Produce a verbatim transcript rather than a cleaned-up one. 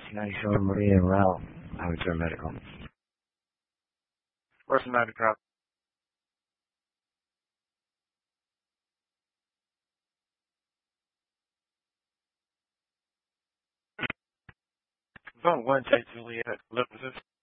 Can I show Maria and Ralph how to turn medical? Where's the medical? Don't one take Juliet. Look,